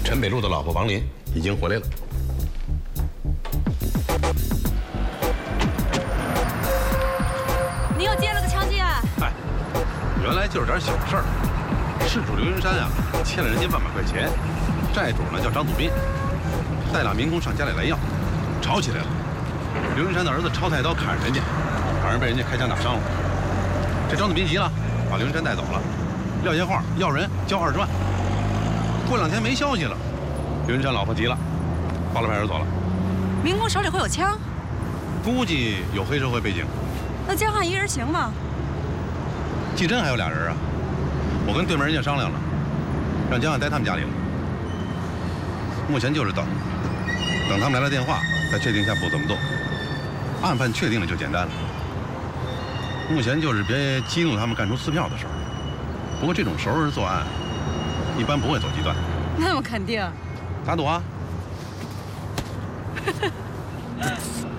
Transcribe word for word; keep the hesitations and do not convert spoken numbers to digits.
陈北路的老婆王林已经回来了。 你又接了个枪击案？ 哎，原来就是点小事儿。事主刘云山啊，欠了人家万把块钱，债主呢叫张祖斌，带俩民工上家里来要，吵起来了。刘云山的儿子抄菜刀砍人家，反而被人家开枪打伤了。这张祖斌急了，把刘云山带走了，撂下话要人交二十万。过两天没消息了，刘云山老婆急了，报了派出所了。 民工手里会有枪？ 估计有黑社会背景。 那江汉一人行吗？ 季真还有俩人啊，我跟对门人家商量了，让江汉待他们家里了。目前就是等，等他们来了电话，再确定下步怎么做。案犯确定了就简单了。目前就是别激怒他们干出撕票的事儿。不过这种熟人作案，一般不会走极端。 那么肯定？ 打赌啊！